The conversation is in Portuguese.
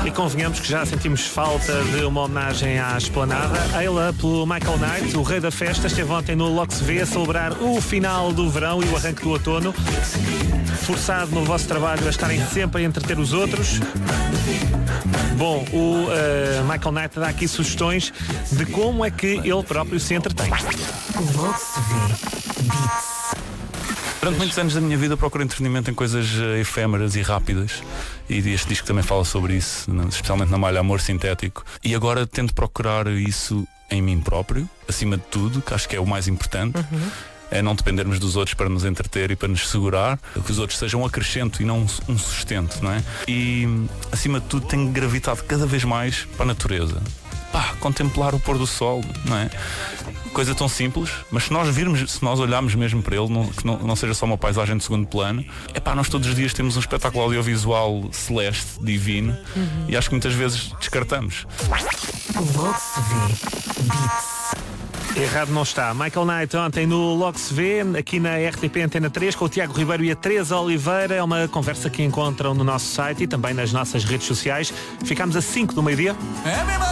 E convenhamos que já sentimos falta de uma homenagem à Esplanada. Ela pelo Michael Knight, o rei da festa, esteve ontem no Lox V a celebrar o final do verão e o arranque do outono. Forçado no vosso trabalho a estarem sempre a entreter os outros. Bom, o Michael Knight dá aqui sugestões de como é que ele próprio se entretém. Lox V Beats. Durante muitos anos da minha vida procuro entretenimento em coisas efêmeras e rápidas, e este disco também fala sobre isso, especialmente na malha Amor Sintético, e agora tento procurar isso em mim próprio, acima de tudo, que acho que é o mais importante. É não dependermos dos outros para nos entreter e para nos segurar, que os outros sejam um acrescento e não um sustento, não é? E acima de tudo tenho gravitado cada vez mais para a natureza. Contemplar o pôr do sol, não é? Coisa tão simples, mas se nós olharmos mesmo para ele, que não seja só uma paisagem de segundo plano, nós todos os dias temos um espetáculo audiovisual celeste, divino, e acho que muitas vezes descartamos. Lox V Beats. Errado não está. Michael Knight ontem no Lox V, aqui na RTP Antena 3, com o Tiago Ribeiro e a Teresa Oliveira. É uma conversa que encontram no nosso site e também nas nossas redes sociais. Ficámos a 5 do meio-dia.